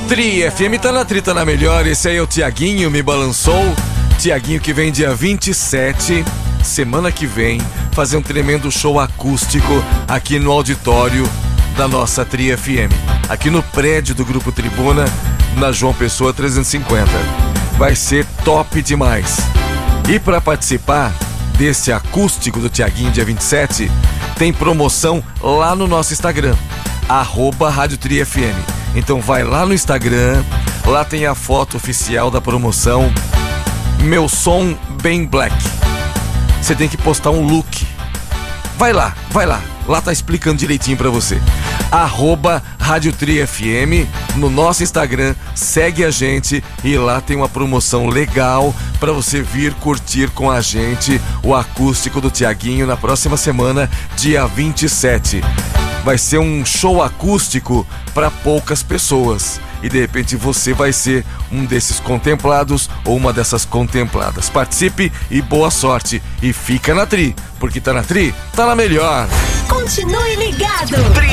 Tri FM tá na Tri, tá na melhor. Esse aí é o Tiaguinho, me balançou. Tiaguinho que vem dia 27, semana que vem, fazer um tremendo show acústico aqui no auditório da nossa Tri FM, aqui no prédio do Grupo Tribuna, na João Pessoa 350. Vai ser top demais. E para participar desse acústico do Tiaguinho dia 27, tem promoção lá no nosso Instagram, @Rádio Tri FM. Então vai lá no Instagram, lá tem a foto oficial da promoção, Meu Som Bem Black. Você tem que postar um look. Vai lá. Lá tá explicando direitinho pra você. @Rádio Tri FM no nosso Instagram, segue a gente e lá tem uma promoção legal pra você vir curtir com a gente o acústico do Tiaguinho na próxima semana, dia 27. Vai ser um show acústico para poucas pessoas. E de repente você vai ser um desses contemplados ou uma dessas contempladas. Participe e boa sorte. E fica na Tri, porque tá na Tri, tá na melhor. Continue ligado.